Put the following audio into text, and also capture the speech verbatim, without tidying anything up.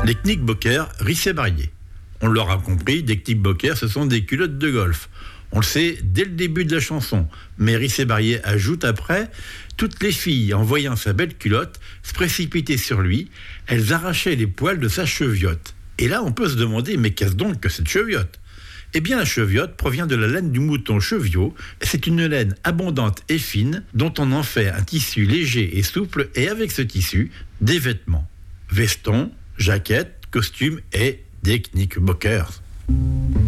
Les knickerbockers Risset-Barrier. On l'aura compris, des knickerbockers, ce sont des culottes de golf. On le sait dès le début de la chanson, mais Risset-Barrier ajoute après « Toutes les filles, en voyant sa belle culotte, se précipitaient sur lui, elles arrachaient les poils de sa cheviote. » Et là, on peut se demander « Mais qu'est-ce donc que cette cheviote ?» Eh bien, la cheviote provient de la laine du mouton cheviot. C'est une laine abondante et fine dont on en fait un tissu léger et souple et avec ce tissu, des vêtements. Vestons, jaquettes, costumes et des knickerbockers.